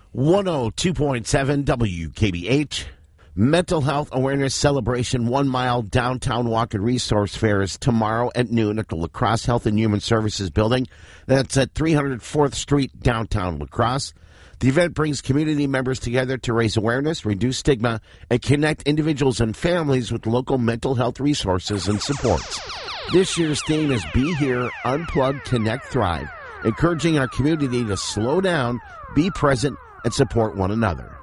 102.7 WKBH. Mental Health Awareness Celebration 1 Mile Downtown Walk and Resource Fair is tomorrow at noon at the La Crosse Health and Human Services Building. That's at 304th Street, downtown La Crosse. The event brings community members together to raise awareness, reduce stigma, and connect individuals and families with local mental health resources and supports. This year's theme is Be Here, Unplug, Connect, Thrive, encouraging our community to slow down, be present, and support one another.